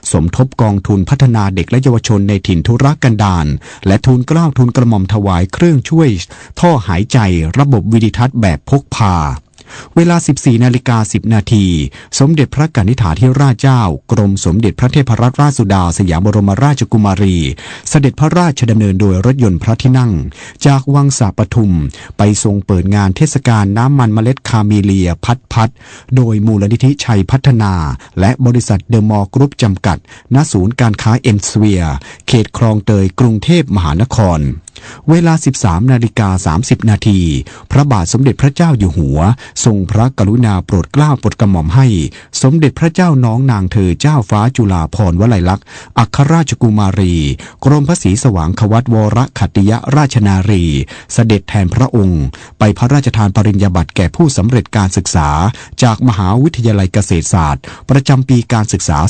สมทบกองทุนพัฒนาเด็กและเยาวชนในถิ่นทุรกันดารและทูลเกล้าทูลกระหม่อมถวายเครื่องช่วยท่อหายใจระบบวิดิทัศน์แบบพกพาเวลา 14:10 นาทีสมเด็จพระกนิษฐาธิราชเจ้ากรมสมเด็จพระเทพรัตนราชสุดาสยามบรมราชกุมารีเสด็จพระราชดำเนินโดยรถยนต์พระที่นั่งจากวังสาปทุมไปทรงเปิดงานเทศกาลน้ำมันเมล็ดคาเมเลียพัดโดยมูลนิธิชัยพัฒนาและบริษัทเดอะมอลล์กรุ๊ปจำกัดณศูนย์การค้าเอ็มสเวียร์เขตคลองเตยกรุงเทพมหานครเวลา 13:30 นาทีพระบาทสมเด็จพระเจ้าอยู่หัวทรงพระกรุณาโปรดเกล้าโปรดกระหม่อมให้สมเด็จพระเจ้าน้องนางเธอเจ้าฟ้าจุฬาภรณ์วลัยลักษณ์อัครราชกุมารีกรมพระศรีสว่างควัตวรขัตติยราชนารีเสด็จแทนพระองค์ไปพระราชทานปริญญาบัตรแก่ผู้สำเร็จการศึกษาจากมหาวิทยาลัยเกษตรศาสตร์ประจำปีการศึกษา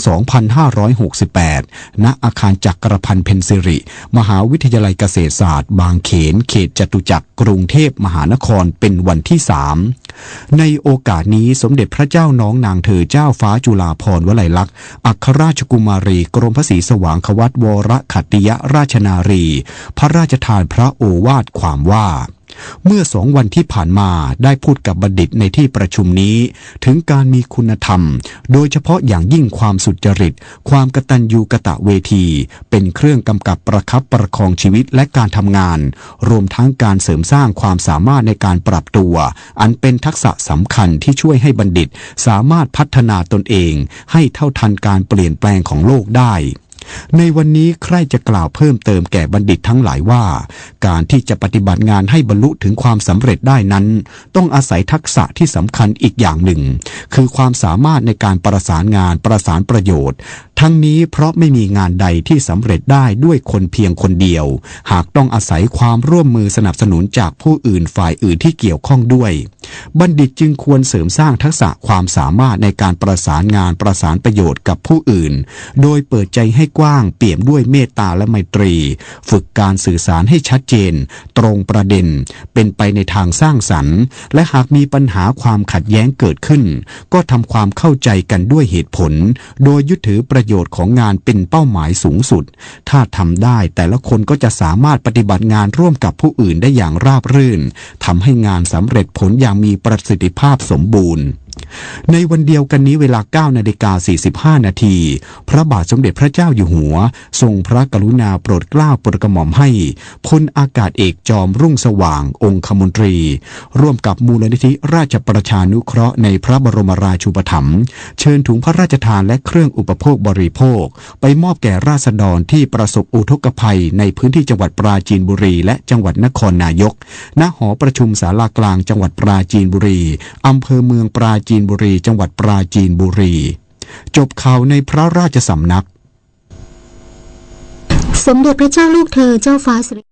2568 ณ อาคารจักรพันธ์เพ็ญสิริมหาวิทยาลัยเกษตรศาสตร์บางเขนเขตจตุจักรกรุงเทพมหานครเป็นวันที่ 3ในโอกาสนี้สมเด็จพระเจ้าน้องนางเธอเจ้าฟ้าจุฬาภรณ์วลัยลักษณ์อัครราชกุมารีกรมพระศรีสว่างควัตวรขัตติยราชนารีพระราชทานพระโอวาทความว่าเมื่อ2 วันที่ผ่านมาได้พูดกับบัณฑิตในที่ประชุมนี้ถึงการมีคุณธรรมโดยเฉพาะอย่างยิ่งความสุจริตความกตัญญูกตเวทีเป็นเครื่องกำกับประคับประคองชีวิตและการทำงานรวมทั้งการเสริมสร้างความสามารถในการปรับตัวอันเป็นทักษะสำคัญที่ช่วยให้บัณฑิตสามารถพัฒนาตนเองให้เท่าทันการเปลี่ยนแปลงของโลกได้ในวันนี้ใครจะกล่าวเพิ่มเติมแก่บัณฑิตทั้งหลายว่าการที่จะปฏิบัติงานให้บรรลุถึงความสำเร็จได้นั้นต้องอาศัยทักษะที่สำคัญอีกอย่างหนึ่งคือความสามารถในการประสานงานประสานประโยชน์ทั้งนี้เพราะไม่มีงานใดที่สำเร็จได้ด้วยคนเพียงคนเดียวหากต้องอาศัยความร่วมมือสนับสนุนจากผู้อื่นฝ่ายอื่นที่เกี่ยวข้องด้วยบัณฑิตจึงควรเสริมสร้างทักษะความสามารถในการประสานงานประสานประโยชน์กับผู้อื่นโดยเปิดใจให้กว้างเปี่ยมด้วยเมตตาและไมตรีฝึกการสื่อสารให้ชัดเจนตรงประเด็นเป็นไปในทางสร้างสรรค์และหากมีปัญหาความขัดแย้งเกิดขึ้นก็ทำความเข้าใจกันด้วยเหตุผลโดยยึดถือประโยชน์ของงานเป็นเป้าหมายสูงสุดถ้าทำได้แต่ละคนก็จะสามารถปฏิบัติงานร่วมกับผู้อื่นได้อย่างราบรื่นทำให้งานสำเร็จผลอย่างมีประสิทธิภาพสมบูรณ์ในวันเดียวกันนี้เวลา 9:45 นาทีพระบาทสมเด็จพระเจ้าอยู่หัวทรงพระกรุณาโปรดเกล้าโปรดกระหม่อมให้พลอากาศเอกจอมรุ่งสว่างองคมนตรีร่วมกับมูลนิธิราชประชานุเคราะห์ในพระบรมราชูปถัมภ์เชิญถุงพระราชทานและเครื่องอุปโภคบริโภคไปมอบแก่ราษฎรที่ประสบอุทกภัยในพื้นที่จังหวัดปราจีนบุรีและจังหวัดนครนายกณหอประชุมศาลากลางจังหวัดปราจีนบุรีอำเภอเมืองปราจีนบุรีจังหวัดปราจีนบุรีจบข่าวในพระราชสำนักสมเด็จพระเจ้าลูกเธอเจ้าฟ้าสิริ